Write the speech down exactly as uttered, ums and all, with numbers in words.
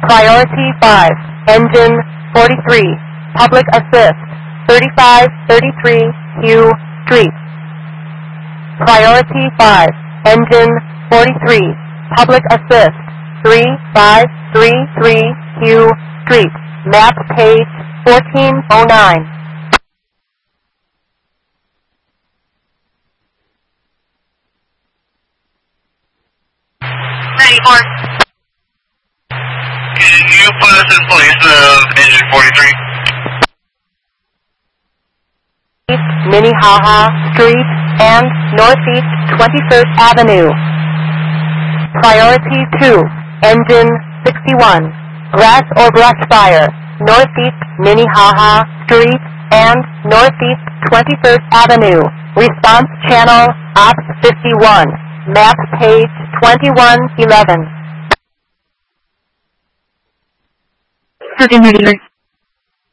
Priority five, engine forty-three, public assist, thirty-five thirty-three Hugh Street. Priority five, engine forty-three, public assist, thirty-five thirty-three Hugh Street. Map page fourteen oh nine. ninety-four. Can you put us in place of engine forty-three? East Minnehaha Street and Northeast twenty-first Avenue. Priority two, engine sixty-one, grass or brush fire, Northeast Minnehaha Street and Northeast twenty-first Avenue. Response channel Ops fifty-one. Map page twenty-one eleven. Certain ready.